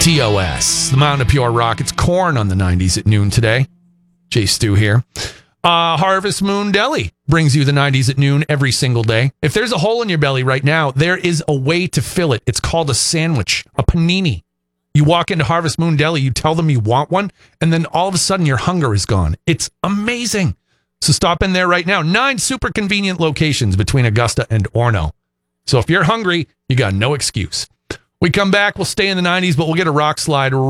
TOS, the Mountain of Pure Rock. It's Corn on the 90s at noon today. Jay Stu here. Harvest Moon Deli brings you the 90s at noon every single day. If there's a hole in your belly right now, there is a way to fill it. It's called a sandwich, a panini. You walk into Harvest Moon Deli, you tell them you want one, and then all of a sudden your hunger is gone. It's amazing. So stop in there right now. 9 super convenient locations between Augusta and Orono. So if you're hungry, you got no excuse. We come back, we'll stay in the 90s, but we'll get a rock slide